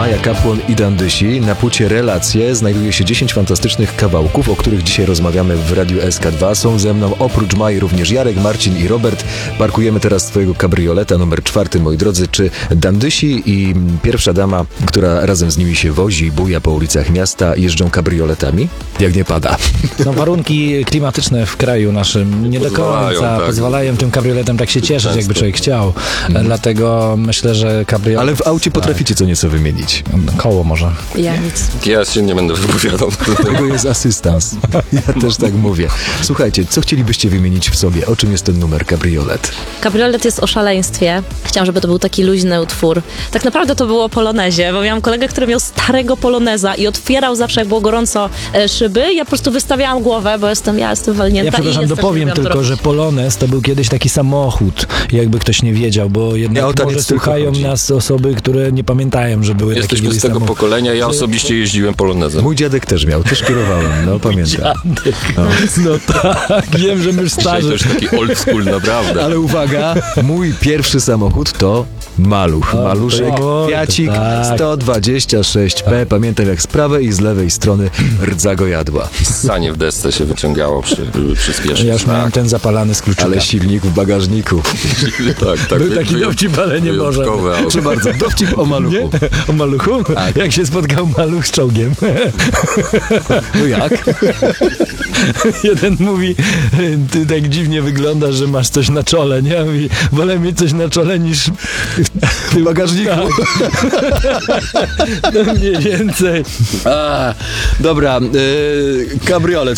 Maja Kapłon i Dandysi. Na płycie Relacje znajduje się 10 fantastycznych kawałków, o których dzisiaj rozmawiamy w Radiu SK2. Są ze mną oprócz Mai również Jarek, Marcin i Robert. Parkujemy teraz twojego kabrioleta numer 4, moi drodzy. Czy Dandysi i pierwsza dama, która razem z nimi się wozi i buja po ulicach miasta, jeżdżą kabrioletami? Jak nie pada. No, warunki klimatyczne w kraju naszym nie do końca pozwalają tym kabrioletem tak się cieszyć, jakby człowiek chciał. Dlatego myślę, że kabriolet... Ale w aucie potraficie co nieco wymienić. Koło może. Ja nic. Ja się nie będę wypowiadał. Tego jest asystans. Ja też tak mówię. Słuchajcie, co chcielibyście wymienić w sobie? O czym jest ten numer Kabriolet? Kabriolet jest o szaleństwie. Chciałam, żeby to był taki luźny utwór. Tak naprawdę to było o polonezie, bo miałam kolegę, który miał starego poloneza i otwierał zawsze, jak było gorąco, szyby. Ja po prostu wystawiałam głowę, bo ja jestem walnięta. Ja przepraszam, dopowiem tylko, że polonez to był kiedyś taki samochód, jakby ktoś nie wiedział, bo jednak może słuchają nas osoby, które nie pamiętają, że były takie Jesteśmy z tego pokolenia, ja osobiście jeździłem polonezem. Mój dziadek też miał, też kierowałem, no pamiętam. No tak, wiem, że my już Dzisiaj starzy. to już taki old school, naprawdę. Ale uwaga, mój pierwszy samochód to Maluch. Maluszek, Fiacik, 126P. Pamiętam jak z prawej i z lewej strony rdza go jadła. Sanie w desce się wyciągało przy przyspieszeniu. Ja już miałem ten zapalany z kluczyka. Ale silnik w bagażniku. Tak. Był taki dowcip, ale nie może. Proszę bardzo, dowcip o Maluchu. Nie? O Maluchu? Tak. Jak się spotkał Maluch z czołgiem. No jak? Jeden mówi, ty tak dziwnie wyglądasz, że masz coś na czole, nie? Mówi, wolę mieć coś na czole niż W bagażniku. no mniej więcej. Dobra, kabriolet.